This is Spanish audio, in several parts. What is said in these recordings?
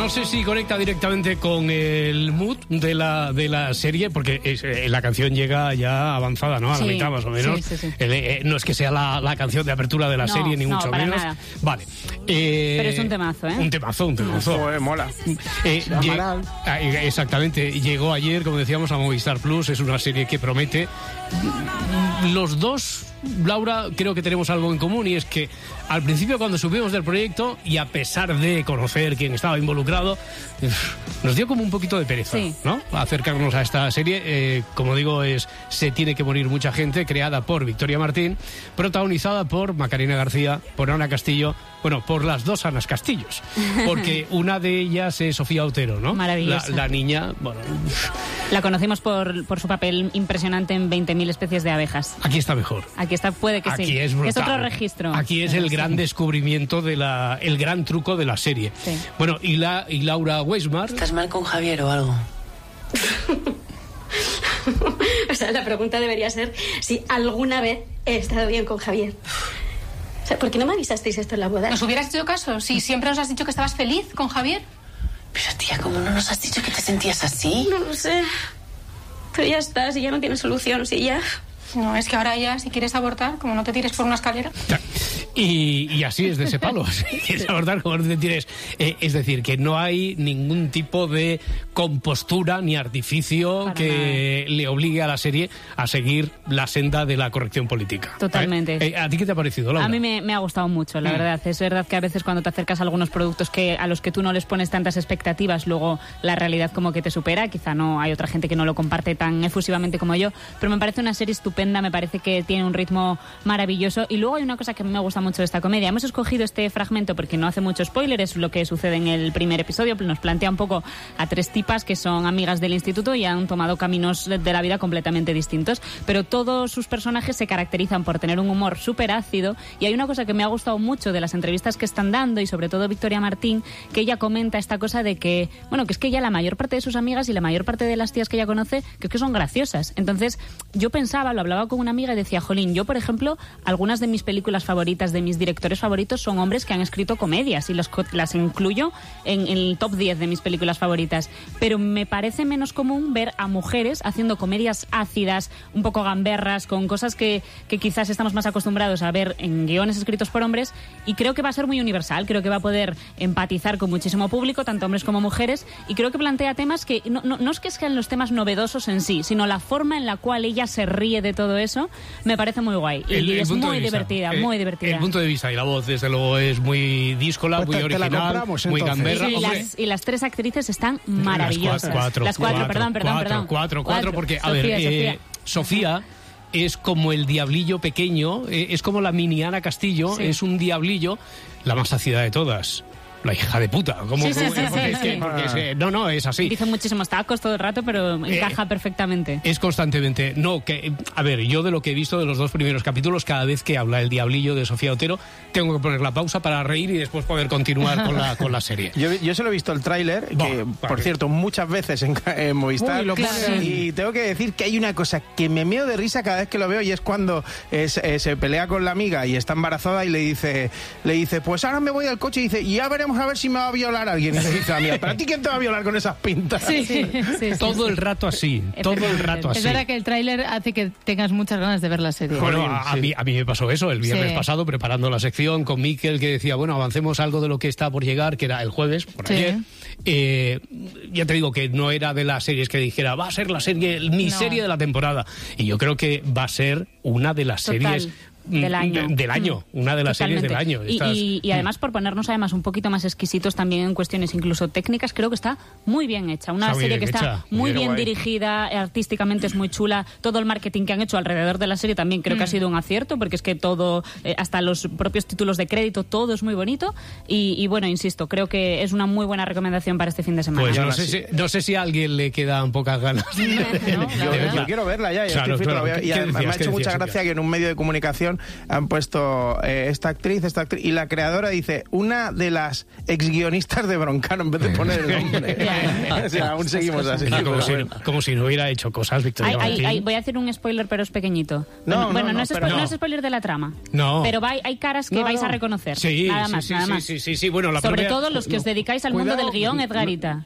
sé si conecta directamente con el mood de la serie, porque la canción llega ya avanzada, ¿no? A la mitad más o menos. Sí. No es que sea la canción de apertura de la serie, ni mucho menos. Nada. Vale. Pero es un temazo, ¿eh? Un temazo. Mola. Exactamente. Llegó ayer, como decíamos, a Movistar Plus. Es una serie que promete. Los dos, Laura, creo que tenemos algo en común, y es que al principio, cuando supimos del proyecto, y a pesar de conocer quién estaba involucrado, nos dio como un poquito de pereza, ¿no? Acercarnos a esta serie. Como digo, Se tiene que morir mucha gente, creada por Victoria Martín, protagonizada por Macarena García, por Ana Castillo, por las dos Anas Castillos, porque una de ellas es Sofía Otero, ¿no? Maravillosa. La niña, la conocimos por su papel impresionante en 20.000 especies de abejas. Aquí está mejor. Aquí está, puede que Aquí sí. Es brutal. Es otro registro. Aquí es el gran descubrimiento el gran truco de la serie. Sí. Bueno, y Laura Weismar. ¿Estás mal con Javier o algo? O sea, la pregunta debería ser si alguna vez he estado bien con Javier. O sea, ¿por qué no me avisasteis esto en la boda? ¿Nos hubieras hecho caso? Si siempre nos has dicho que estabas feliz con Javier. Pero tía, ¿cómo no nos has dicho que te sentías así? No lo sé. Pero ya está, si ya no tiene solución, si ya... No, es que ahora ya, si quieres abortar, como no te tires por una escalera. Y así es de ese palo. Si quieres abortar, como no te tires. Es decir, que no hay ningún tipo de compostura ni artificio para que le obligue a la serie a seguir la senda de la corrección política. Totalmente. ¿A ti qué te ha parecido, Laura? A mí me ha gustado mucho, la verdad. Es verdad que a veces cuando te acercas a algunos productos a los que tú no les pones tantas expectativas, luego la realidad como que te supera. Quizá no hay otra gente que no lo comparte tan efusivamente como yo, pero me parece una serie estupenda. Me parece que tiene un ritmo maravilloso. Y luego hay una cosa que a mí me gusta mucho de esta comedia. Hemos escogido este fragmento porque no hace mucho spoiler, es lo que sucede en el primer episodio. Nos plantea un poco a tres tipas que son amigas del instituto y han tomado caminos de la vida completamente distintos, pero todos sus personajes se caracterizan por tener un humor súper ácido. Y hay una cosa que me ha gustado mucho de las entrevistas que están dando, y sobre todo Victoria Martín, que ella comenta esta cosa de que, que es que ella, la mayor parte de sus amigas y la mayor parte de las tías que ella conoce, que es que son graciosas. Entonces yo pensaba, lo hablaba con una amiga y decía, jolín, yo por ejemplo, algunas de mis películas favoritas, de mis directores favoritos, son hombres que han escrito comedias y las incluyo en el top 10 de mis películas favoritas, pero me parece menos común ver a mujeres haciendo comedias ácidas, un poco gamberras, con cosas que quizás estamos más acostumbrados a ver en guiones escritos por hombres, y creo que va a ser muy universal, creo que va a poder empatizar con muchísimo público, tanto hombres como mujeres, y creo que plantea temas que no es que sean los temas novedosos en sí, sino la forma en la cual ella se ríe de todo eso, me parece muy guay. Y es muy divertida, muy divertida. El punto de vista y la voz, desde luego, es muy díscola, muy original, muy gamberra. Y las tres actrices están maravillosas. Las cuatro, perdón. Cuatro, porque, a ver, Sofía es como el diablillo pequeño, es como la mini Ana Castillo, es un diablillo, la más ácida de todas. La hija de puta. No, es así. Dice muchísimos tacos todo el rato, pero encaja perfectamente. Es constantemente. A ver, yo de lo que he visto de los dos primeros capítulos, cada vez que habla el diablillo de Sofía Otero, tengo que poner la pausa para reír y después poder continuar con la serie. Yo solo he visto el tráiler, que, por cierto, muchas veces en Movistar. Y tengo que decir que hay una cosa que me meo de risa cada vez que lo veo, y es cuando se pelea con la amiga y está embarazada y le dice, pues ahora me voy al coche, y dice, y ya veremos a ver si me va a violar alguien. Y le dice, amiga, ¿para ti quién te va a violar con esas pintas? Todo el rato así. Es verdad que el tráiler hace que tengas muchas ganas de ver la serie. Bueno, a mí me pasó eso el viernes pasado, preparando la sección con Miquel, que decía, avancemos algo de lo que está por llegar, que era el jueves, por ayer. Ya te digo que no era de las series que dijera, va a ser la serie, serie de la temporada. Y yo creo que va a ser una de las series del año. Una de las series del año. Y además, por ponernos un poquito más exquisitos también en cuestiones incluso técnicas, creo que está muy bien hecha. Una serie que está muy bien dirigida, artísticamente es muy chula. Todo el marketing que han hecho alrededor de la serie también creo que ha sido un acierto, porque es que todo, hasta los propios títulos de crédito, todo es muy bonito. Y bueno, insisto, creo que es una muy buena recomendación para este fin de semana. Pues no sé si a alguien le quedan pocas ganas. Yo quiero verla ya. Y además me ha hecho mucha gracia que en un medio de comunicación producción han puesto esta actriz, y la creadora dice, una de las ex-guionistas de Broncano, en vez de poner el nombre. O sea, aún seguimos así. Como si no hubiera hecho cosas, Victoria Martín. Voy a hacer un spoiler, pero es pequeñito. No es spoiler de la trama. No. Pero hay caras que vais a reconocer. Sí, nada más. Sí. Bueno, sobre todo los que os dedicáis al mundo del guión, Edgarita.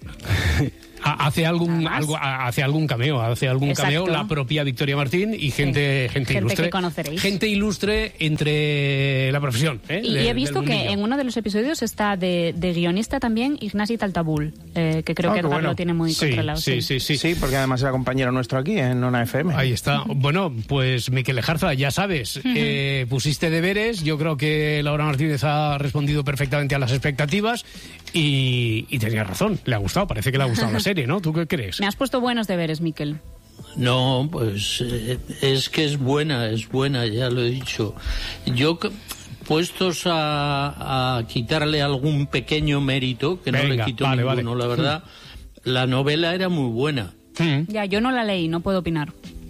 Hace algún cameo, la propia Victoria Martín y gente ilustre. Que conoceréis. Gente ilustre entre la profesión. Y he visto que en uno de los episodios está de guionista también Ignasi Taltabul, que creo que Edgar lo tiene muy controlado. Sí, porque además era compañero nuestro aquí en Ona FM. Ahí está. Bueno, pues Miquel Lejarza, ya sabes, pusiste deberes. Yo creo que Laura Martínez ha respondido perfectamente a las expectativas y tenía razón. Le ha gustado, parece que le ha gustado la serie, ¿no? ¿Tú qué crees? Me has puesto buenos deberes, Miquel. No, pues es que es buena, ya lo he dicho. Yo, puestos a quitarle algún pequeño mérito, que no le quito ninguno, la verdad, la novela era muy buena. Ya, yo no la leí, no puedo opinar.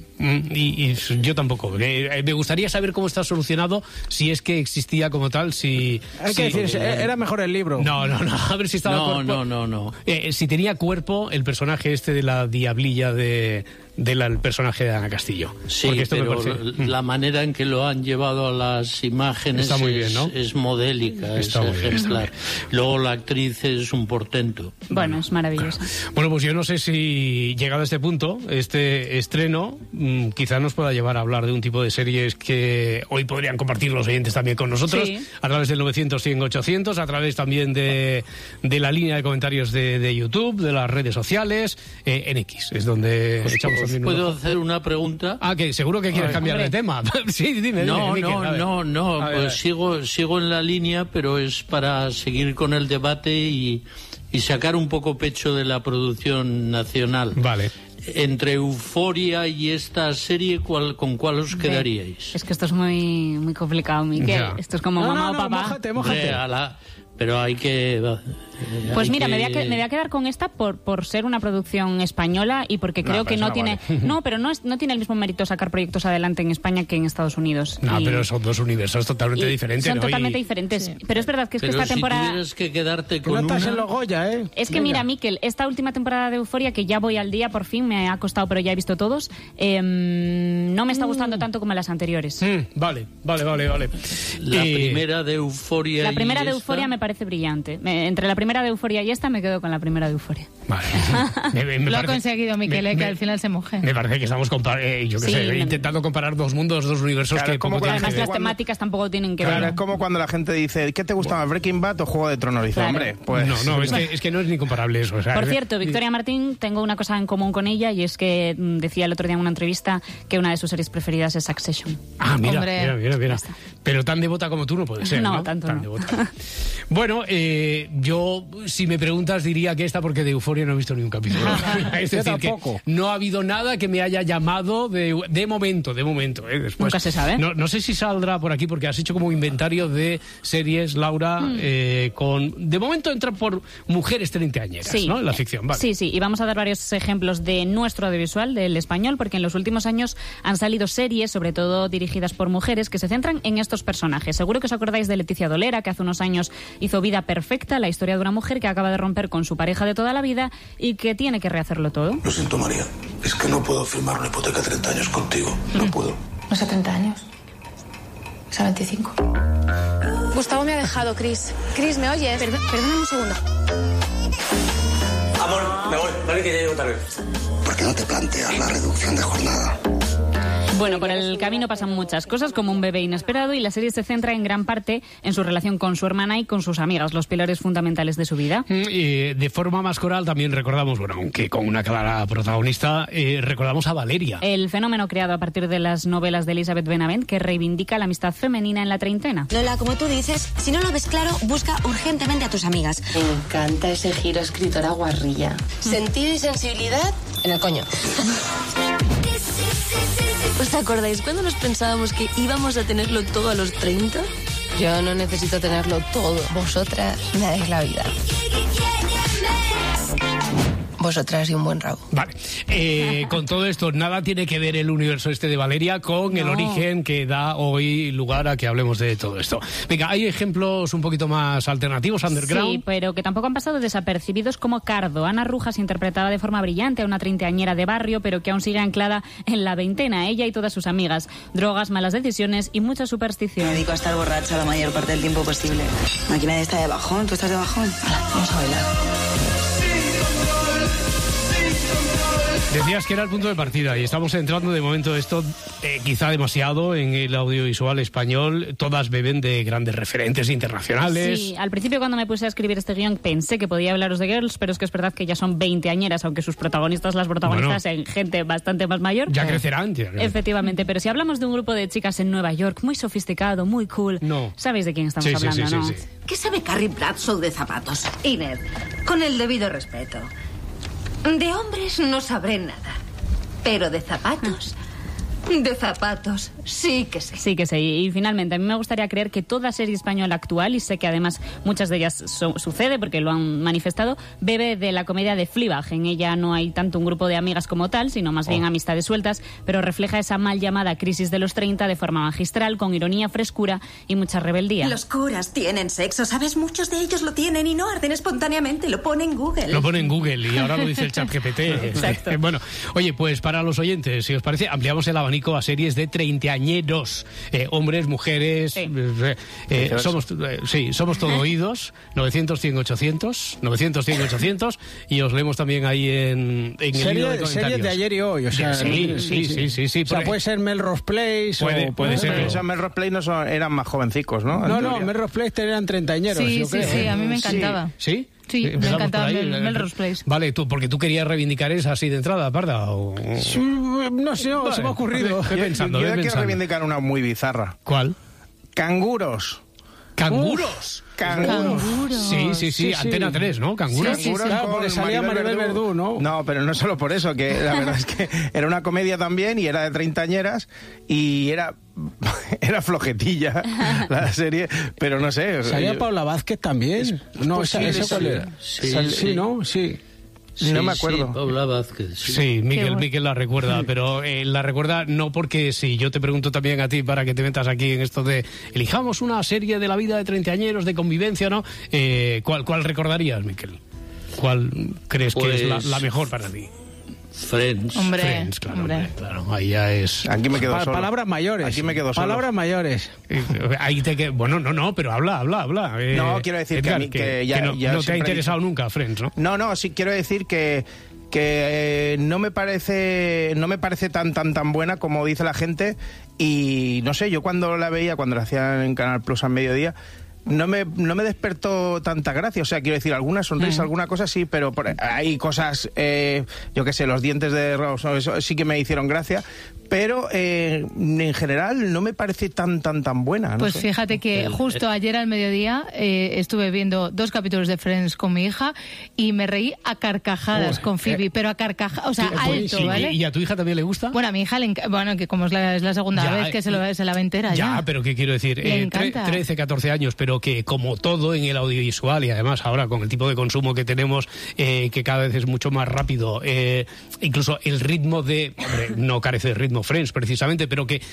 Y yo tampoco. Me gustaría saber cómo está solucionado, si es que existía como tal, Hay que decir, era mejor el libro. No. A ver si estaba cuerpo. No. Si tenía cuerpo el personaje este de la diablilla del personaje de Ana Castillo. Sí, esto pero me parece... la manera en que lo han llevado a las imágenes está muy bien, ¿no? Es modélica, es ejemplar. Luego la actriz es un portento. Bueno, es maravillosa. Bueno, pues yo no sé si llegado a este punto, este estreno, quizá nos pueda llevar a hablar de un tipo de series que hoy podrían compartir los oyentes también con nosotros, a través del 900-100-800, a través también de la línea de comentarios de YouTube, de las redes sociales, en X, es donde echamos. ¿Puedo hacer una pregunta? Que seguro que quieres cambiar de tema. Sí, dime. No, pues sigo en la línea, pero es para seguir con el debate y sacar un poco pecho de la producción nacional. Vale. Entre Euforia y esta serie, ¿con cuál os quedaríais? Es que esto es muy, muy complicado, Miquel. Ya. Esto es como mamá o papá. Mójate. Pero hay que... Pues mira, me voy a quedar con esta por ser una producción española y porque creo que no tiene... Vale. No, pero no tiene el mismo mérito sacar proyectos adelante en España que en Estados Unidos. Pero son dos universos totalmente diferentes. Son totalmente diferentes. Sí. Pero es verdad que esta temporada... Pero si tuvieras que quedarte con no estás en los Goya, ¿eh? Es que mira, Miquel, esta última temporada de Euforia, que ya voy al día, por fin, me ha costado, pero ya he visto todos, no me está gustando tanto como las anteriores. Vale. La primera de Euforia. La primera de Euforia me parece brillante. Entre la primera de Euforia y esta me quedo con la primera de Euforia. Vale. Lo ha conseguido, Miquel, que al final se moje. Me parece que estamos intentando comparar dos mundos, dos universos, claro, que además las temáticas tampoco tienen que ver. Claro, es como cuando la gente dice, ¿qué te gusta más, Breaking Bad o Juego de Tronos? Dice, hombre, pues... No, es que no es ni comparable eso. O sea, por cierto, Victoria Martín, tengo una cosa en común con ella, y es que decía el otro día en una entrevista que una de sus series preferidas es Succession. Mira. Pero tan devota como tú no puede ser, ¿no? Tanto tan no. Devota. Bueno, yo, si me preguntas, diría que esta, porque de Euforia no he visto ni un capítulo. Es decir, que no ha habido nada que me haya llamado de momento. Después, nunca se sabe. No sé si saldrá por aquí, porque has hecho como inventario de series, Laura, de momento entra por mujeres treintañeras, ¿no? En la ficción, vale. Sí, y vamos a dar varios ejemplos de nuestro audiovisual, del español, porque en los últimos años han salido series, sobre todo dirigidas por mujeres, que se centran en estos personajes. Seguro que os acordáis de Leticia Dolera, que hace unos años hizo Vida Perfecta, la historia de una mujer que acaba de romper con su pareja de toda la vida y que tiene que rehacerlo todo. Lo siento, María, es que no puedo firmar una hipoteca a 30 años contigo. No puedo. No es a 30 años, es a 25. Gustavo me ha dejado, Chris. Chris, ¿me oyes? Perdóname un segundo. Amor, me voy, vale, que ya llego tarde. ¿Por qué no te planteas la reducción de jornada? Bueno, por el camino pasan muchas cosas, como un bebé inesperado, y la serie se centra en gran parte en su relación con su hermana y con sus amigas, los pilares fundamentales de su vida. Y de forma más coral también recordamos, aunque con una clara protagonista, recordamos a Valeria. El fenómeno creado a partir de las novelas de Elizabeth Benavent, que reivindica la amistad femenina en la treintena. Lola, como tú dices, si no lo ves claro, busca urgentemente a tus amigas. Me encanta ese giro escritora guarrilla. Sentido y sensibilidad en el coño. ¿Os acordáis cuando nos pensábamos que íbamos a tenerlo todo a los 30? Yo no necesito tenerlo todo. Vosotras me dais la vida. vosotras y un buen rabo. Vale. Con todo esto, nada tiene que ver el universo este de Valeria con el origen que da hoy lugar a que hablemos de todo esto. Venga, hay ejemplos un poquito más alternativos, underground. Sí, pero que tampoco han pasado desapercibidos, como Cardo. Ana Rujas interpretaba de forma brillante a una treintañera de barrio, pero que aún sigue anclada en la veintena, ella y todas sus amigas. Drogas, malas decisiones y mucha superstición. Me dedico a estar borracha la mayor parte del tiempo posible. Aquí nadie está de bajón, ¿tú estás de bajón? Hala, vamos a bailar. Decías que era el punto de partida y estamos entrando de momento esto quizá demasiado en el audiovisual español. Todas beben de grandes referentes internacionales. Sí, al principio cuando me puse a escribir este guión pensé que podía hablaros de Girls, pero es que es verdad que ya son veinteañeras, aunque sus protagonistas, las protagonistas, en gente bastante más mayor. Ya crecerán. Efectivamente, pero si hablamos de un grupo de chicas en Nueva York, muy sofisticado, muy cool, ¿sabéis de quién estamos hablando, no? Sí. ¿Qué sabe Carrie Bradshaw de zapatos? Inés, con el debido respeto. De hombres no sabré nada, pero de zapatos... De zapatos, sí que sé. Sí que sé. Y finalmente, a mí me gustaría creer que toda serie española actual, y sé que además muchas de ellas sucede porque lo han manifestado, bebe de la comedia de Fleabag. En ella no hay tanto un grupo de amigas como tal, sino más bien amistades sueltas, pero refleja esa mal llamada crisis de los 30 de forma magistral, con ironía, frescura y mucha rebeldía. Los curas tienen sexo, ¿sabes? Muchos de ellos lo tienen y no arden espontáneamente, lo pone en Google. Lo pone en Google y ahora lo dice el ChatGPT. Exacto. Bueno, oye, pues para los oyentes, si os parece, ampliamos el abanico a series de treintañeros, hombres, mujeres, somos todo oídos. 900, 100, 800, 900, 100, 800, y os leemos también ahí en el libro de comentarios. Series de ayer y hoy, o sea, sí. O sea, puede ser Melrose Place, puede ser. Pero esos Melrose Place eran más jovencicos, ¿no? No, Melrose Place eran treintañeros. Sí, a mí me encantaba. ¿Sí? Sí, me encantaba Melrose Place. Vale, porque tú querías reivindicar esa así de entrada, Parda. ¿O? No sé, se me ha ocurrido. Yo quiero reivindicar una muy bizarra. ¿Cuál? Canguros. ¿Canguros? Sí, Antena 3, ¿no? Canguros. Sí, claro, porque salía Maribel Verdú, ¿no? No, pero no solo por eso, que la verdad es que era una comedia también y era de treintañeras y era flojetilla la serie, pero no sé. Salía Paula Vázquez también. ¿Ese cuál era? Sí, ¿no? Sí. No me acuerdo. Sí, Paula Vázquez. Sí, Miguel la recuerda, pero la recuerda no porque si yo te pregunto también a ti para que te metas aquí en esto de elijamos una serie de la vida de treintañeros, de convivencia, ¿no? ¿Cuál recordarías, Miguel? ¿Cuál crees que es la mejor para ti? Friends. Friends, claro, ahí ya es... Aquí me quedo solo. Palabras mayores. Aquí me quedo solo. Palabras mayores. Ahí te quedo... Bueno, no, pero habla. No, quiero decir Edgar, que ya no te ha interesado nunca Friends, ¿no? No, sí quiero decir que no me parece tan buena como dice la gente, y no sé, yo cuando la veía, cuando la hacían en Canal Plus al mediodía, no me despertó tanta gracia. O sea, quiero decir, alguna sonrisa, alguna cosa sí, pero hay cosas, yo qué sé, los dientes de Ross, eso sí que me hicieron gracia, pero en general no me parece tan buena. No pues sé. Fíjate que justo ayer al mediodía estuve viendo 2 capítulos de Friends con mi hija y me reí a carcajadas con Phoebe, pero a carcajadas, o sea, alto, sí, ¿vale? ¿Y a tu hija también le gusta? Bueno, a mi hija que como es la segunda vez que se la ve entera ya. Pero ¿qué quiero decir? Le encanta. 13, 14 años, pero que como todo en el audiovisual y además ahora con el tipo de consumo que tenemos, que cada vez es mucho más rápido, incluso el ritmo no carece de ritmo Friends precisamente, pero que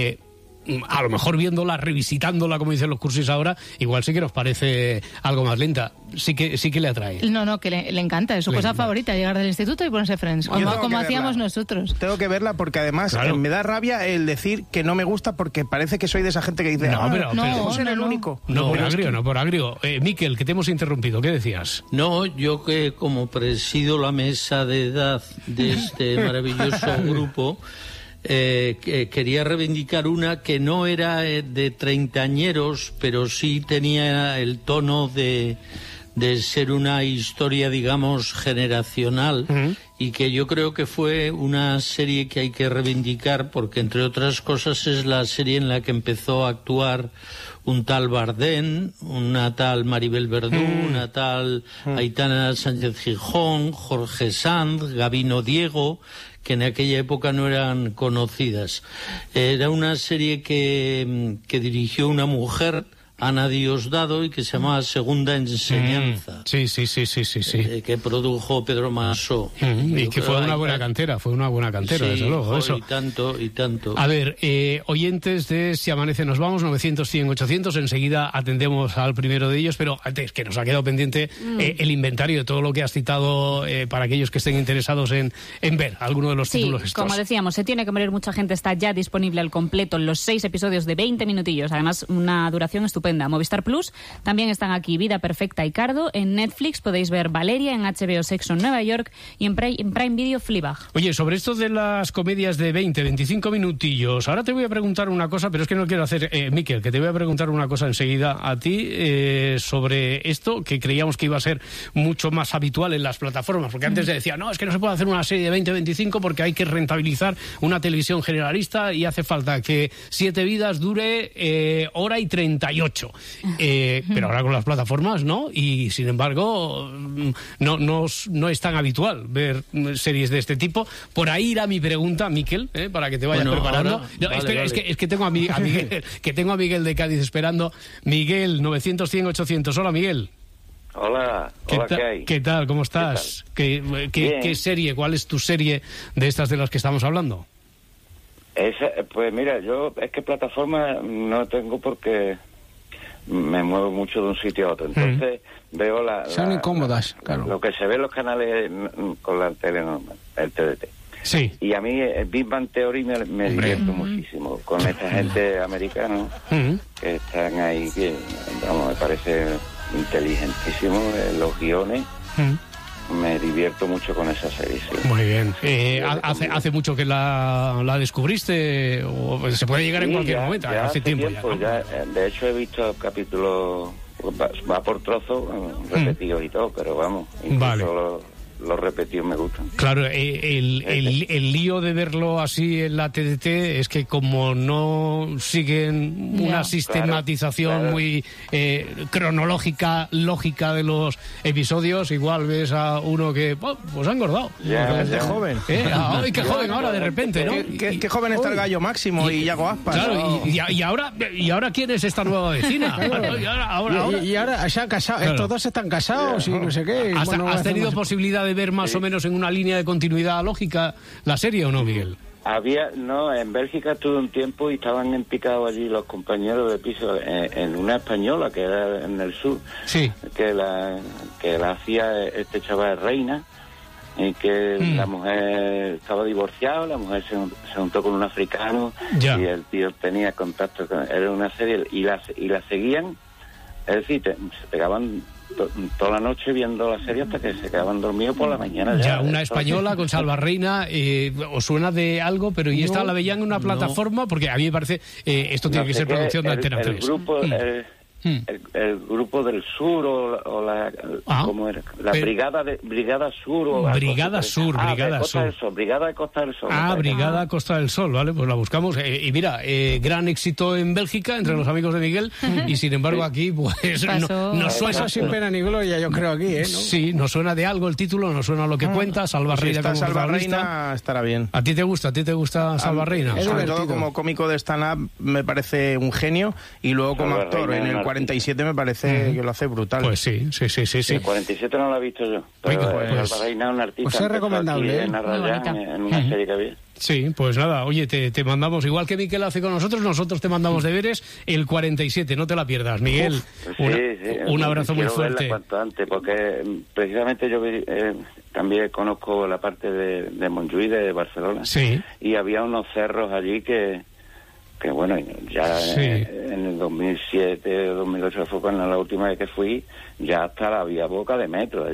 a lo mejor viéndola, revisitándola, como dicen los cursis ahora, igual sí que nos parece algo más lenta. Sí que le atrae. No, que le encanta. Es su cosa favorita, llegar del instituto y ponerse Friends, como hacíamos nosotros. Tengo que verla porque además me da rabia el decir que no me gusta, porque parece que soy de esa gente que dice no ser el único. No por agrio. Miquel, que te hemos interrumpido, ¿qué decías? No, yo que como presido la mesa de edad de este maravilloso grupo, quería reivindicar una que no era de treintañeros, pero sí tenía el tono de ser una historia, digamos, generacional, y que yo creo que fue una serie que hay que reivindicar porque, entre otras cosas, es la serie en la que empezó a actuar un tal Bardem, una tal Maribel Verdú, una tal Aitana Sánchez Gijón, Jorge Sanz, Gabino Diego, que en aquella época no eran conocidas. Era una serie que dirigió una mujer, Ana Diosdado, y que se llamaba Segunda Enseñanza. Sí. Que produjo Pedro Maso. Y que fue una buena cantera, desde luego. Eso. Y tanto. A ver, oyentes de Si Amanece Nos Vamos, 900, 100, 800, enseguida atendemos al primero de ellos, pero antes que nos ha quedado pendiente el inventario de todo lo que has citado para aquellos que estén interesados en ver alguno de los títulos estos. Como decíamos, Se tiene que morir mucha gente está ya disponible al completo en los 6 episodios de 20 minutillos, además una duración estupenda. Movistar Plus, también están aquí Vida Perfecta y Cardo, en Netflix podéis ver Valeria, en HBO Sexo en Nueva York y en Prime Video Fleabag. Oye, sobre esto de las comedias de 20, 25 minutillos, ahora te voy a preguntar una cosa, pero es que no quiero hacer, Miquel, que te voy a preguntar una cosa enseguida a ti sobre esto, que creíamos que iba a ser mucho más habitual en las plataformas, porque antes se decía, no, es que no se puede hacer una serie de 20-25 porque hay que rentabilizar una televisión generalista y hace falta que 7 vidas dure hora y 38. Pero ahora con las plataformas, ¿no? Y sin embargo, no es tan habitual ver series de este tipo. Por ahí irá mi pregunta, Miquel, para que te vayas preparando. Ahora, no, vale. Es que tengo a Miguel, tengo a Miguel de Cádiz esperando. Miguel, 900, 100, 800. Hola, Miguel. Hola, ¿qué hay? ¿Qué tal? ¿Cómo estás? ¿Qué serie? ¿Cuál es tu serie de estas de las que estamos hablando? Pues mira, yo es que plataforma no tengo porque me muevo mucho de un sitio a otro. Entonces veo son incómodas, claro. Lo que se ve en los canales con la tele normal, el TDT. Sí. Y a mí Big Bang Theory me divierto muchísimo con esta gente americana que están ahí, que vamos, me parece inteligentísimo los guiones. Me divierto mucho con esa serie, sí. Muy bien. ¿Hace mucho que la descubriste? ¿O se puede llegar en cualquier momento? Ya hace tiempo ya, ¿no? De hecho, he visto capítulos, va por trozos, repetidos y todo, pero vamos, incluso los repetidos me gustan. Claro, el lío de verlo así en la TDT es que como no siguen una sistematización muy cronológica, lógica de los episodios, igual ves a uno que pues ha engordado. De joven. ¡Ay, qué joven ahora de repente, ¿no? Qué joven está el Gallo Máximo y Iago Aspas. Claro, y ahora ¿quién es esta nueva vecina? Y ahora se han casado, estos dos están casados y no sé qué. ¿Has tenido posibilidad de ver más o menos en una línea de continuidad lógica la serie o no, Miguel? En Bélgica estuve un tiempo y estaban empicados allí los compañeros de piso en una española que era en el sur, que la hacía este chaval Reina, y que la mujer estaba divorciada, la mujer se juntó con un africano y el tío tenía contacto con... Era una serie y la seguían, es decir, se pegaban toda la noche viendo la serie hasta que se quedaban dormidos por la mañana. Ya una española con Salva Reina, os suena de algo, pero ¿y esta la veían en una plataforma? Porque a mí me parece, esto tiene que ser producción de Antena 3. El grupo... El grupo del sur o la ¿cómo era? La Brigada Sur o Brigada Sur, Brigada Sur. Brigada de Costa del Sol. Brigada Costa del Sol, vale, pues la buscamos. Y mira, gran éxito en Bélgica entre los amigos de Miguel y sin embargo aquí pues no suena sin pena ni gloria, yo creo aquí, ¿no? Sí, nos suena de algo el título, nos suena lo que cuenta. Salva Reina como Salva Reina estará bien. ¿A ti te gusta Salva Reina? Sobre todo como cómico de stand-up me parece un genio y luego como actor en el 47 me parece que lo hace brutal. Pues sí. El 47 no lo he visto yo. Pero Salva Reina es un artista. Pues es recomendable. En una serie que había. Sí, pues nada, oye, te mandamos, igual que Miquel hace con nosotros te mandamos deberes, el 47, no te la pierdas, Miguel. Un abrazo muy fuerte. Cuanto antes, porque precisamente yo también conozco la parte de Montjuïc, de Barcelona, y había unos cerros allí que bueno, ya en el 2007, 2008 fue cuando la última vez que fui, ya hasta había boca de metro.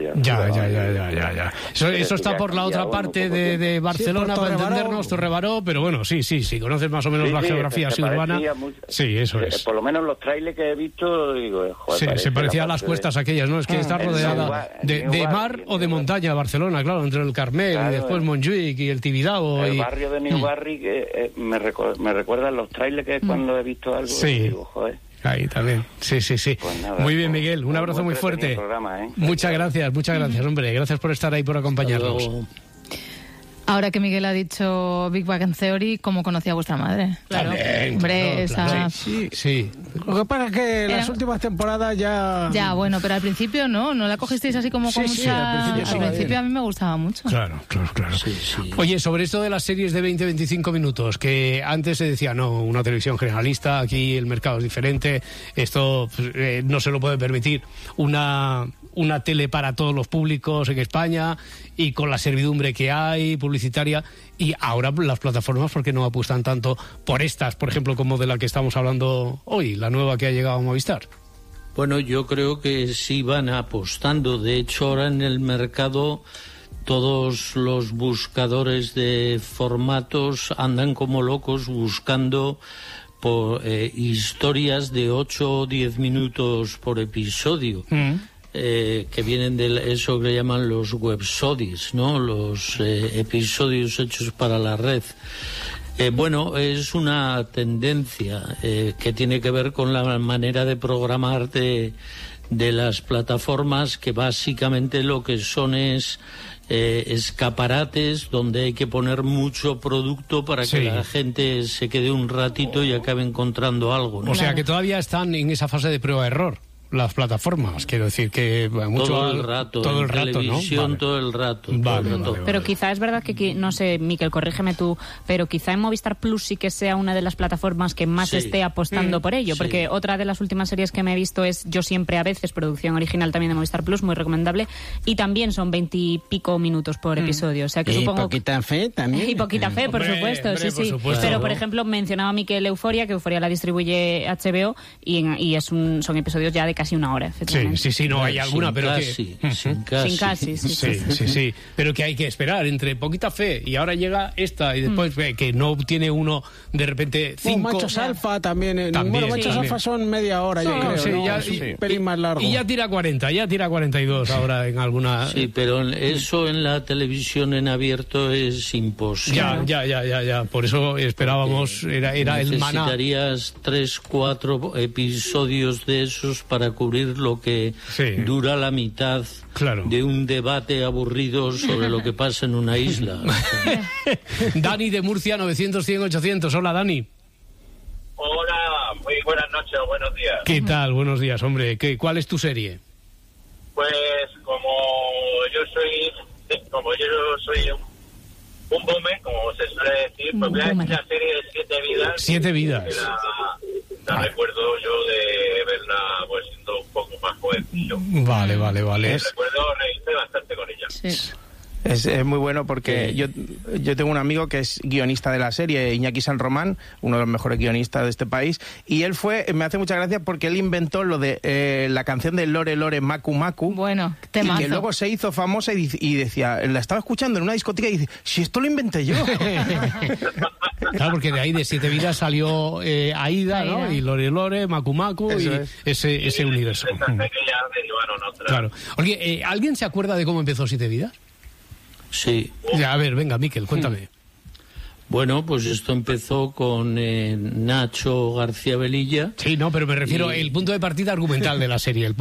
Ya. Eso está por la otra parte de Barcelona, para entendernos, Torrebaró, pero bueno, sí, conoces más o menos la geografía así urbana. Sí, eso es. Por lo menos los trailers que he visto, digo, joder, se parecía a las cuestas aquellas, ¿no? Es que está rodeada de mar o de montaña Barcelona, claro, entre el Carmel y después Montjuïc y el Tibidabo. El barrio de New Barri que me recuerda los trailers que cuando he visto algo, digo, joder. Ahí también, sí. Pues nada, muy bien, Miguel, un abrazo muy fuerte. Programa, Muchas gracias, hombre. Gracias por estar ahí, por acompañarnos. Ahora que Miguel ha dicho Big Bang Theory, ¿cómo conocía a vuestra madre? Claro. También, hombre, claro. Sí. Lo que pasa es que las últimas temporadas ya... Ya, bueno, pero al principio no la cogisteis así como con mucha... Al principio a mí me gustaba mucho. Claro. Sí. Oye, sobre esto de las series de 20-25 minutos, que antes se decía, no, una televisión generalista, aquí el mercado es diferente, esto no se lo puede permitir una tele para todos los públicos en España y con la servidumbre que hay, publicitaria, y ahora las plataformas, ¿por qué no apuestan tanto por estas, por ejemplo, como de la que estamos hablando hoy, la nueva que ha llegado a Movistar? Bueno, yo creo que sí van apostando. De hecho, ahora en el mercado todos los buscadores de formatos andan como locos buscando por historias de 8 o 10 minutos por episodio. Que vienen de eso que llaman los websodies, ¿no? Los episodios hechos para la red. Bueno, es una tendencia que tiene que ver con la manera de programar de las plataformas, que básicamente lo que son es escaparates donde hay que poner mucho producto para que la gente se quede un ratito y acabe encontrando algo, ¿no? O sea que todavía están en esa fase de prueba-error las plataformas, quiero decir que mucho todo el rato, todo el rato, televisión, ¿no? todo el rato. Vale. Pero quizá es verdad que, no sé, Miquel, corrígeme tú, pero quizá en Movistar Plus sí que sea una de las plataformas que más esté apostando por ello, porque otra de las últimas series que me he visto es Yo siempre a veces, producción original también de Movistar Plus, muy recomendable, y también son 20 y pico minutos por episodio, o sea que supongo... Y Poquita Fe también. Y Poquita Fe, por supuesto, sí. Supuesto. Pero, por ejemplo, mencionaba Miquel Euforia, que Euforia la distribuye HBO, y son episodios ya de casi una hora, efectivamente. Sí, no hay alguna, pero casi, que... sin casi. Sí, pero que hay que esperar entre Poquita Fe y ahora llega esta y después que no tiene uno de repente 5... Machos Alfa también. Bueno, Machos Alfa son media hora, yo creo. Sí, ¿no? ya, es un pelín más largo. Y ya tira 40, ya tira 42 ahora en alguna... Sí, pero eso en la televisión en abierto es imposible. Ya. Por eso esperábamos, era el maná. Necesitarías 3-4 episodios de esos para cubrir lo que dura la mitad de un debate aburrido sobre lo que pasa en una isla. Dani de Murcia, 900-100-800. Hola, Dani. Hola, muy buenas noches o buenos días. ¿Qué tal? Buenos días, hombre. ¿Cuál es tu serie? Pues como yo soy un boomer, como se suele decir, pues voy a decir la serie de 7 vidas. 7 vidas. La recuerdo yo de verla pues siendo un poco más jovencillo. Vale. Recuerdo reírme bastante con ella. Sí. Es muy bueno porque yo tengo un amigo que es guionista de la serie, Iñaki San Román, uno de los mejores guionistas de este país, y él me hace mucha gracia porque él inventó lo de la canción de Lore Lore Macu Macu. Bueno, temazo. Y que luego se hizo famosa y decía, la estaba escuchando en una discoteca y dice, si esto lo inventé yo. Claro, porque de ahí de 7 vidas salió Aida, ¿no? Y Lore Lore, Macu Macu, y ese universo. Claro. Oye, ¿alguien se acuerda de cómo empezó 7 vidas? Sí. A ver, venga, Miquel, cuéntame. Bueno, pues esto empezó con Nacho García Velilla. Sí, no, pero me refiero al punto de partida argumental de la serie,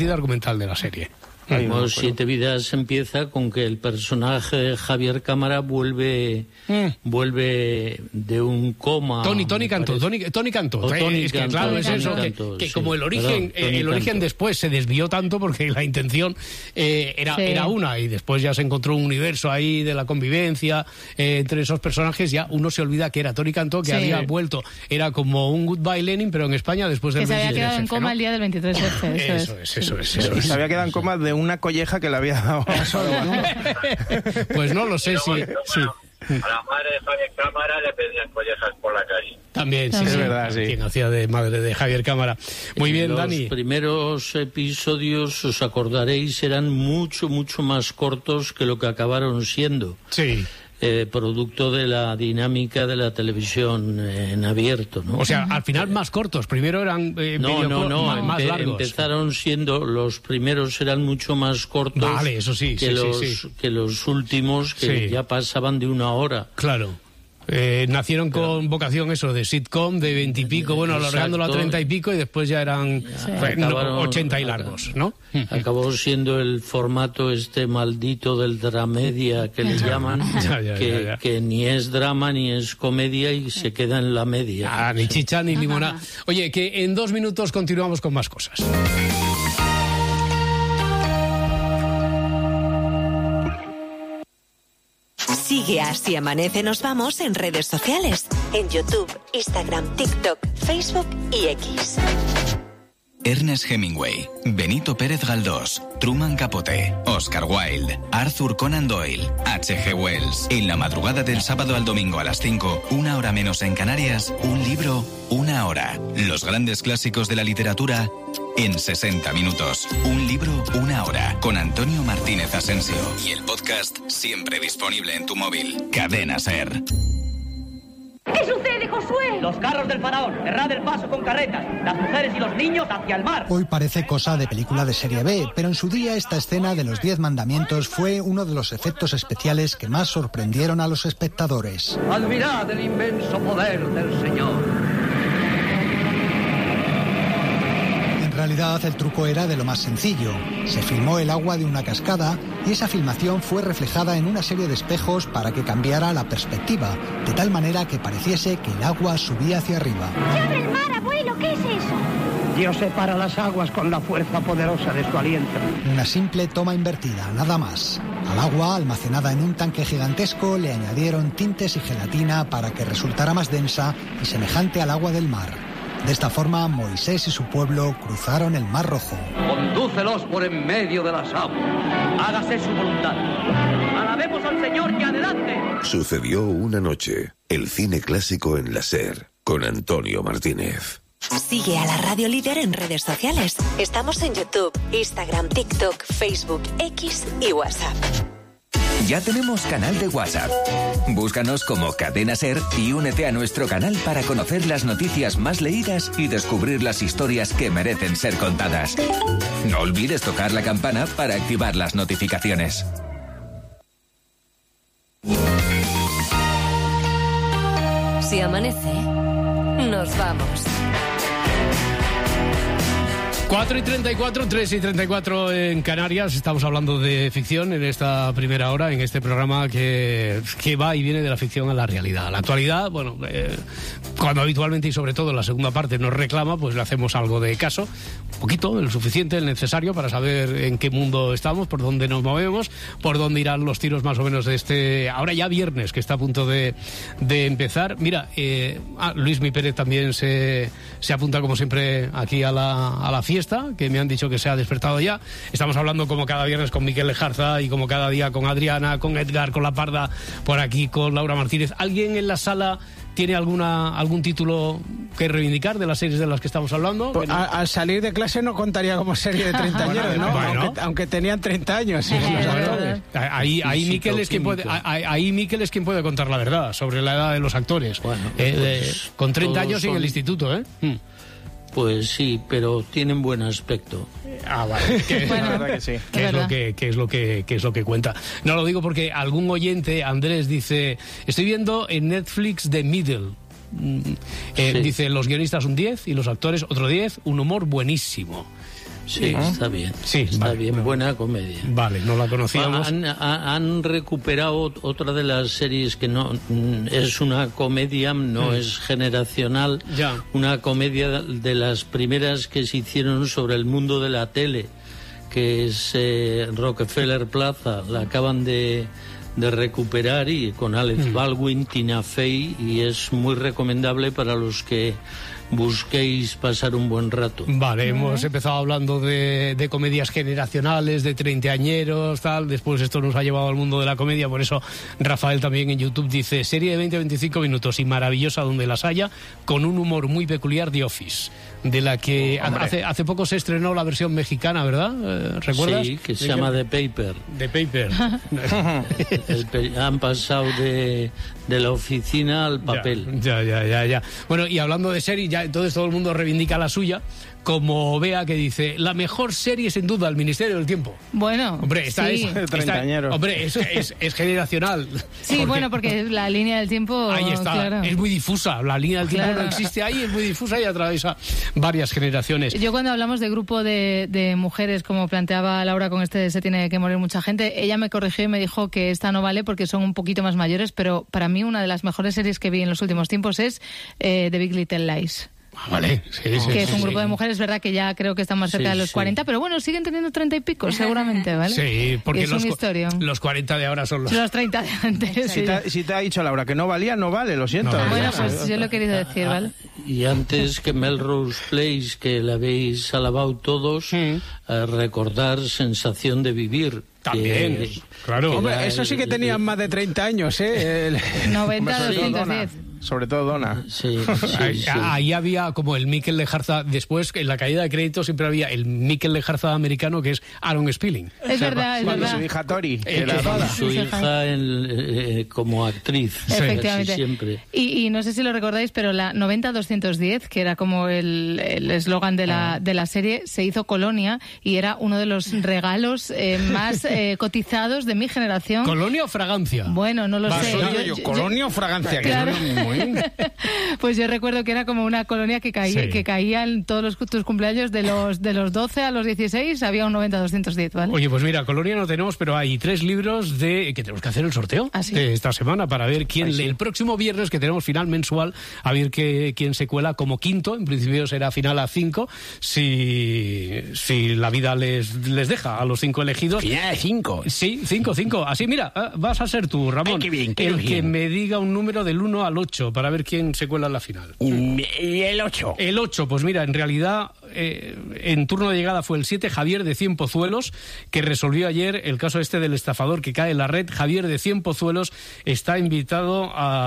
Como 7 vidas empieza con que el personaje de Javier Cámara vuelve de un coma. Tony Cantó. Es que claro, es eso, que como el origen después se desvió tanto porque la intención era una, y después ya se encontró un universo ahí de la convivencia entre esos personajes, ya uno se olvida que era Tony Cantó, que había vuelto, era como un Goodbye Lenin, pero en España después del 23F. Que se había quedado en coma el día del 23F. Eso es. Se había quedado en coma de una colleja que le había dado a Sorba, ¿no? Pues no lo sé, sí. A la madre de Javier Cámara le pedían collejas por la calle. También, sí, es verdad, sí. Quien hacía de madre de Javier Cámara. Muy bien, Dani. Los primeros episodios, os acordaréis, eran mucho más cortos que lo que acabaron siendo. Sí. Producto de la dinámica de la televisión en abierto, ¿no? O sea, al final más cortos. Primero eran más largos. Empezaron siendo, los primeros eran mucho más cortos. Vale, eso sí, que los últimos que ya pasaban de 1 hora. Claro. Nacieron con vocación eso de sitcom, de 20 y pico, bueno, alargándolo a 30 y pico, y después ya eran 80 y largos, ¿no? Acabó siendo el formato maldito del dramedia que le llaman, que ni es drama ni es comedia y se queda en la media. Ni chicha ni limonada. Oye, que en 2 minutos continuamos con más cosas. Sigue a Así Amanece Nos Vamos en redes sociales, en YouTube, Instagram, TikTok, Facebook y X. Ernest Hemingway, Benito Pérez Galdós, Truman Capote, Oscar Wilde, Arthur Conan Doyle, H.G. Wells. En la madrugada del sábado al domingo a las 5, 1 hora menos en Canarias, un libro, 1 hora. Los grandes clásicos de la literatura en 60 minutos. Un libro, 1 hora. Con Antonio Martínez Asensio. Y el podcast siempre disponible en tu móvil. Cadena SER. ¿Qué sucede, Josué? Los carros del faraón, cerrad el paso con carretas, las mujeres y los niños hacia el mar. Hoy parece cosa de película de serie B, pero en su día esta escena de los 10 mandamientos fue uno de los efectos especiales que más sorprendieron a los espectadores. Admirad el inmenso poder del Señor. En realidad el truco era de lo más sencillo. Se filmó el agua de una cascada y esa filmación fue reflejada en una serie de espejos para que cambiara la perspectiva, de tal manera que pareciese que el agua subía hacia arriba. ¡Se abre el mar, abuelo! ¿Qué es eso? Dios separa las aguas con la fuerza poderosa de su aliento. Una simple toma invertida, nada más. Al agua, almacenada en un tanque gigantesco, le añadieron tintes y gelatina para que resultara más densa y semejante al agua del mar. De esta forma, Moisés y su pueblo cruzaron el Mar Rojo. Condúcelos por en medio de las aguas. Hágase su voluntad. Alabemos al Señor y adelante. Sucedió una noche. El cine clásico en la SER, con Antonio Martínez. Sigue a la Radio Líder en redes sociales. Estamos en YouTube, Instagram, TikTok, Facebook, X y WhatsApp. Ya tenemos canal de WhatsApp. Búscanos como Cadena SER y únete a nuestro canal para conocer las noticias más leídas y descubrir las historias que merecen ser contadas. No olvides tocar la campana para activar las notificaciones. Si amanece, nos vamos. 4:34, 3:34 en Canarias. Estamos hablando de ficción en esta primera hora, en este programa que va y viene de la ficción a la realidad. La actualidad, bueno, cuando habitualmente y sobre todo en la segunda parte nos reclama, pues le hacemos algo de caso, un poquito, lo suficiente, el necesario para saber en qué mundo estamos, por dónde nos movemos, por dónde irán los tiros más o menos de este, ahora ya viernes, que está a punto de empezar. Mira, Luis Mi Pérez también se apunta como siempre aquí a la fiesta, que me han dicho que se ha despertado ya. Estamos hablando como cada viernes con Miquel Lejarza y como cada día con Adriana, con Edgar, con La Parda, por aquí con Laura Martínez. ¿Alguien en la sala tiene algún título que reivindicar de las series de las que estamos hablando? Pues al salir de clase no contaría como serie de 30 años, ¿no? Bueno. Aunque tenían 30 años. Sí, ahí Miquel es quien puede contar la verdad sobre la edad de los actores. Bueno, con 30 años en el instituto, ¿eh? Pues sí, pero tienen buen aspecto. Vale. Bueno, la verdad que sí. ¿Qué es lo que cuenta? No lo digo porque algún oyente, Andrés, dice: estoy viendo en Netflix The Middle. Sí. Dice, los guionistas un 10 y los actores otro 10, un humor buenísimo. Sí, está bien. Sí, está bien, buena comedia. Vale, no la conocíamos. Han recuperado otra de las series que no es una comedia, no es generacional. Ya. Una comedia de las primeras que se hicieron sobre el mundo de la tele, que es Rockefeller Plaza. La acaban de recuperar y con Alex Baldwin, Tina Fey, y es muy recomendable para los que busquéis pasar un buen rato. Vale, hemos empezado hablando de comedias generacionales, de treintañeros, tal. Después esto nos ha llevado al mundo de la comedia. Por eso Rafael también en YouTube dice: serie de 20-25 minutos y maravillosa donde las haya, con un humor muy peculiar, The Office, de la que hace poco se estrenó la versión mexicana, ¿verdad? ¿Recuerdas? Sí, que se llama The Paper. The Paper. Han pasado de la oficina al papel. Ya. Bueno, y hablando de serie, ya entonces todo el mundo reivindica la suya, como Bea, que dice, la mejor serie sin duda, El Ministerio del Tiempo. Bueno, hombre, hombre, es generacional. Sí, porque la línea del tiempo... Ahí está, claro. Es muy difusa, la línea del tiempo no existe ahí, es muy difusa y atraviesa varias generaciones. Yo cuando hablamos de grupo de mujeres, como planteaba Laura con se tiene que morir mucha gente, ella me corrigió y me dijo que esta no vale porque son un poquito más mayores, pero para mí una de las mejores series que vi en los últimos tiempos es The Big Little Lies. Vale, que es un grupo de mujeres, verdad que ya creo que están más cerca de los 40, pero bueno, siguen teniendo 30 y pico, seguramente, ¿vale? Sí, porque los 40 de ahora son los 30 de antes. Si te ha dicho Laura que no valía, no vale, lo siento. Bueno, pues yo lo he querido decir, ¿vale? Y antes que Melrose Place, que la habéis alabado todos, recordar Sensación de Vivir. También, claro. Hombre, eso sí que tenían más de 30 años, ¿eh? 90, 210. Sobre todo Donna. Sí. Ahí había como el Mikel Lejarza. Después, en la caída de crédito, siempre había el Mikel Lejarza americano, que es Aaron Spelling. Es verdad, es verdad. Su hija Tori. Su hija como actriz. Efectivamente. Siempre. Y no sé si lo recordáis, pero la 90-210, que era como el eslogan de la serie, se hizo Colonia y era uno de los regalos más cotizados de mi generación. ¿Colonia o fragancia? Bueno, no lo sé. ¿Colonia o fragancia? Claro. Pues yo recuerdo que era como una colonia que caía en todos tus cumpleaños de los 12 a los 16, había un 90-210, ¿vale? Oye, pues mira, colonia no tenemos, pero hay 3 libros que tenemos que hacer el sorteo de esta semana para ver quién el próximo viernes, que tenemos final mensual, a ver quién se cuela como quinto. En principio será final a 5, si la vida les deja a los 5 elegidos. Final a 5. Sí, 5. Así, mira, vas a ser tú, Ramón. Ay, qué bien, que me diga un número del 1 al 8 para ver quién se cuela en la final. ¿Y el 8? El 8, pues mira, en realidad en turno de llegada fue el 7, Javier de Cienpozuelos, que resolvió ayer el caso del estafador que cae en la red. Javier de Cienpozuelos está invitado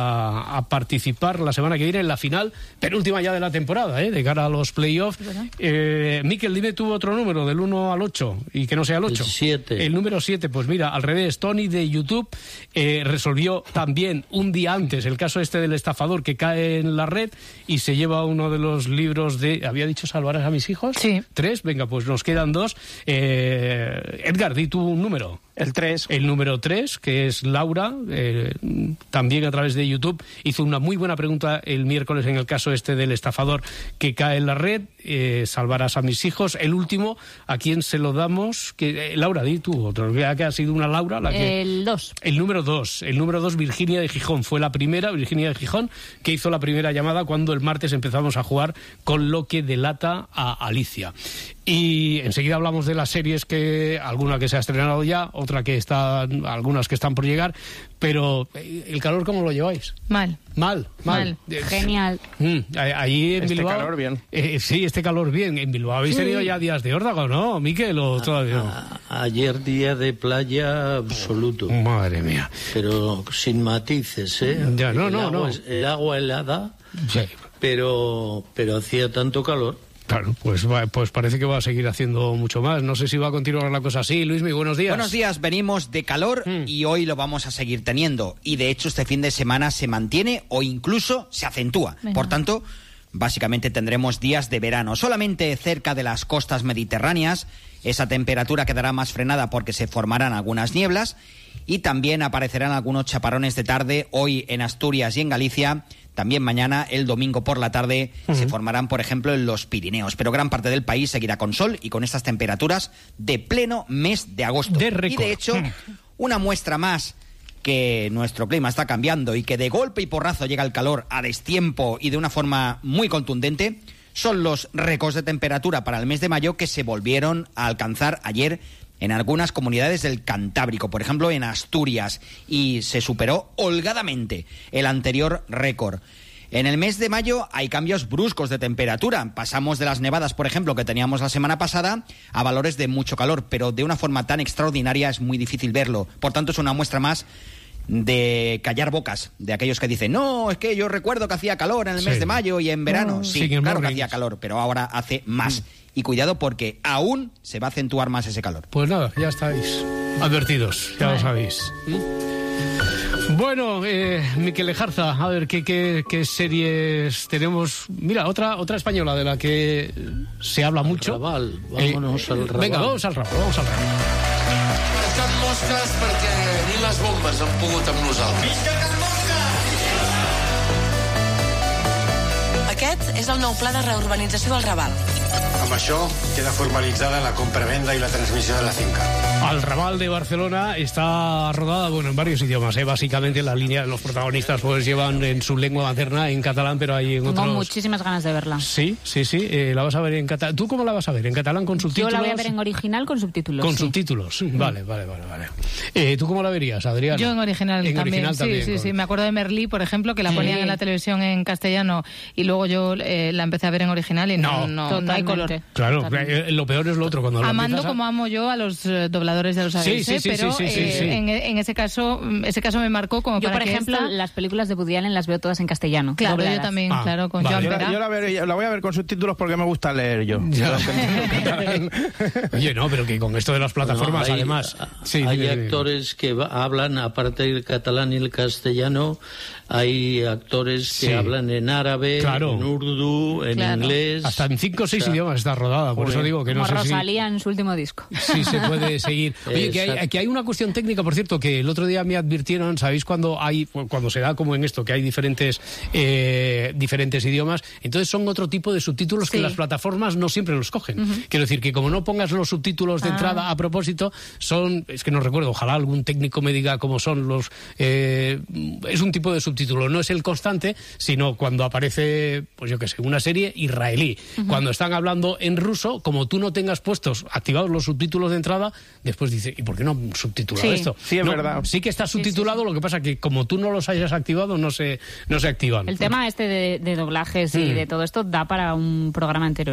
a participar la semana que viene en la final, penúltima ya de la temporada, de cara a los playoffs. Miquel, dime tú otro número del 1 al 8 y que no sea el 8. El 7. El número 7, pues mira, al revés, Tony de YouTube resolvió también un día antes el caso del estafador que cae en la red y se lleva uno de los libros ¿había dicho Salvarás a mis hijos? Sí. 3, venga, pues nos quedan 2. Edgar, di tú un número. El 3. El número 3, que es Laura, también a través de YouTube, hizo una muy buena pregunta el miércoles en el caso del estafador que cae en la red. Salvarás a mis hijos. El último, ¿a quién se lo damos? Laura, di tú otro, que ha sido una Laura. El 2. El número 2. El número 2, Virginia de Gijón. Fue la primera, Virginia de Gijón, que hizo la primera llamada cuando el martes empezamos a jugar con Lo que delata a Alicia. Y enseguida hablamos de las series, alguna que se ha estrenado ya, otra algunas que están por llegar, pero ¿el calor cómo lo lleváis? Mal. Genial. Allí en Bilbao. Este calor bien. Sí, este calor bien. En Bilbao habéis tenido ya días de órdago, ¿no, Miquel? ¿O todavía no? Ayer día de playa absoluto. Madre mía. Pero sin matices, ¿eh? Ya, no. El agua helada, sí. pero hacía tanto calor. Claro, pues parece que va a seguir haciendo mucho más. No sé si va a continuar la cosa así. Luis, muy buenos días. Buenos días, venimos de calor y hoy lo vamos a seguir teniendo. Y de hecho este fin de semana se mantiene o incluso se acentúa. Venga. Por tanto, básicamente tendremos días de verano. Solamente cerca de las costas mediterráneas esa temperatura quedará más frenada porque se formarán algunas nieblas y también aparecerán algunos chaparrones de tarde hoy en Asturias y en Galicia. También mañana, el domingo por la tarde, se formarán, por ejemplo, en los Pirineos. Pero gran parte del país seguirá con sol y con estas temperaturas de pleno mes de agosto. Y de hecho, una muestra más que nuestro clima está cambiando y que de golpe y porrazo llega el calor a destiempo y de una forma muy contundente, son los récords de temperatura para el mes de mayo que se volvieron a alcanzar ayer en algunas comunidades del Cantábrico, por ejemplo en Asturias, y se superó holgadamente el anterior récord. En el mes de mayo hay cambios bruscos de temperatura. Pasamos de las nevadas, por ejemplo, que teníamos la semana pasada, a valores de mucho calor, pero de una forma tan extraordinaria es muy difícil verlo. Por tanto, es una muestra más de callar bocas, de aquellos que dicen, no, es que yo recuerdo que hacía calor en el mes de mayo y en verano. Sí, claro que hacía calor, pero ahora hace más. Y cuidado porque aún se va a acentuar más ese calor. Pues nada, ya estáis advertidos, ya lo sabéis. Bueno, Miquel Lejarza, a ver, ¿qué series tenemos? Mira, otra española de la que se habla mucho. Raval, vámonos al Raval. Venga, vamos al Raval. Can Mosques perquè ni les bombes han pogut amb nosaltres. Visca Can Mosques! Aquest és el nou pla de reurbanització del Raval. Amb això queda formalitzada la compravenda y la transmisión de la finca. Al Raval de Barcelona está rodada, bueno, en varios idiomas, básicamente la línea, los protagonistas pues llevan en su lengua materna, en catalán, pero hay en otros... Tengo muchísimas ganas de verla. Sí, la vas a ver en catalán. ¿Tú cómo la vas a ver? ¿En catalán con subtítulos? Yo la voy a ver en original con subtítulos. Con subtítulos, vale. ¿Tú cómo la verías, Adriana? Yo en original también. Sí, me acuerdo de Merlí, por ejemplo, que la ponían en la televisión en castellano y luego yo la empecé a ver en original y no hay color. Claro, lo peor es lo otro. Cuando amando como amo yo a los dobladores de los aves, pero en ese caso me marcó como yo, para por ejemplo, las películas de Woody Allen las veo todas en castellano. Claro, dobladas. Yo también, claro, con Joan Pera. Yo la voy a ver con subtítulos porque me gusta leer yo. Oye, no, pero que con esto de las plataformas, además... hay actores que hablan, aparte del catalán y el castellano, hay actores que hablan en árabe, en urdu, en inglés... Hasta en 5 o 6 idiomas está rodada, por eso digo que no sé si... Rosalía en su último disco. Sí, se puede seguir. Oye, que hay una cuestión técnica, por cierto, que el otro día me advirtieron, ¿sabéis? Cuando se da como en esto, que hay diferentes idiomas, entonces son otro tipo de subtítulos que las plataformas no siempre los cogen. Quiero decir que como no pongas los subtítulos de entrada a propósito, es que no recuerdo, ojalá algún técnico me diga cómo son los... es un tipo de subtítulo, no es el constante, sino cuando aparece, pues yo qué sé, una serie israelí. Cuando están hablando en ruso, como tú no tengas activados los subtítulos de entrada, después dice, ¿y por qué no han subtitulado esto? Sí, es verdad. Sí que está subtitulado, lo que pasa que como tú no los hayas activado, no se activan. El tema de doblajes y de todo esto da para un programa entero.